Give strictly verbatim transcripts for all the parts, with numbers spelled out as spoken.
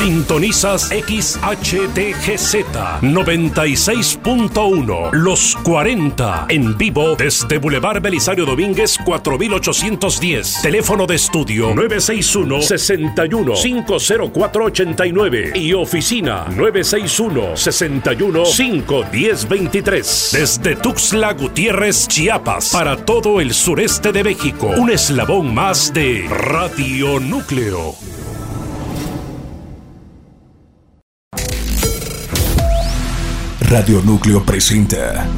Sintonizas X H T G Z noventa y seis punto uno, Los cuarenta, en vivo desde Boulevard Belisario Domínguez cuatro mil ochocientos diez. Teléfono de estudio nueve seis uno, seis uno, cinco cero cuatro ocho nueve y oficina nueve seis uno, seis uno, cinco uno cero dos tres. Desde Tuxtla Gutiérrez, Chiapas, para todo el sureste de México, un eslabón más de Radio Núcleo. Radio Núcleo presenta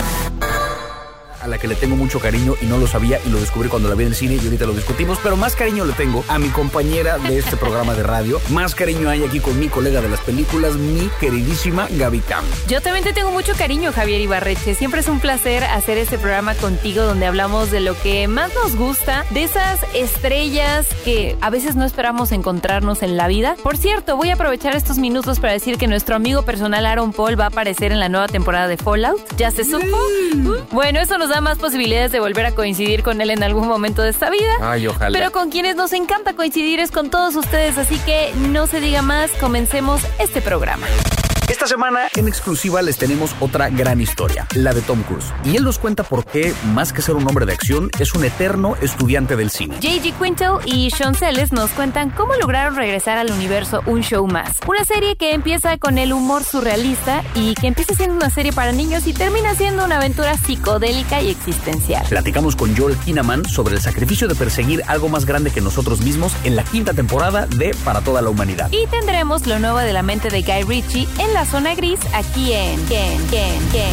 a la que le tengo mucho cariño y no lo sabía y lo descubrí cuando la vi en el cine y ahorita lo discutimos, pero más cariño le tengo a mi compañera de este programa de radio, más cariño hay aquí con mi colega de las películas, mi queridísima Gaby Cam. Yo también te tengo mucho cariño, Javier Ibarreche. Siempre es un placer hacer este programa contigo donde hablamos de lo que más nos gusta, de esas estrellas que a veces no esperamos encontrarnos en la vida. Por cierto, voy a aprovechar estos minutos para decir que nuestro amigo personal Aaron Paul va a aparecer en la nueva temporada de Fallout. ¿Ya se supo? Mm. Bueno, eso nos da más posibilidades de volver a coincidir con él en algún momento de esta vida. Ay, ojalá. Pero con quienes nos encanta coincidir es con todos ustedes, así que no se diga más, comencemos este programa. Esta semana, en exclusiva, les tenemos otra gran historia, la de Tom Cruise. Y él nos cuenta por qué, más que ser un hombre de acción, es un eterno estudiante del cine. J G Quintel y Sean Celes nos cuentan cómo lograron regresar al universo Un Show Más. Una serie que empieza con el humor surrealista y que empieza siendo una serie para niños y termina siendo una aventura psicodélica y existencial. Platicamos con Joel Kinnaman sobre el sacrificio de perseguir algo más grande que nosotros mismos en la quinta temporada de Para Toda la Humanidad. Y tendremos lo nuevo de la mente de Guy Ritchie en la zona gris aquí en ¿Quién? ¿Quién? ¿Quién?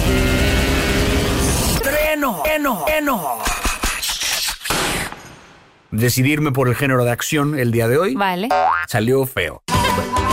¡Treno! ¡Treno! ¡Treno! Decidirme por el género de acción el día de hoy. Vale. Salió feo.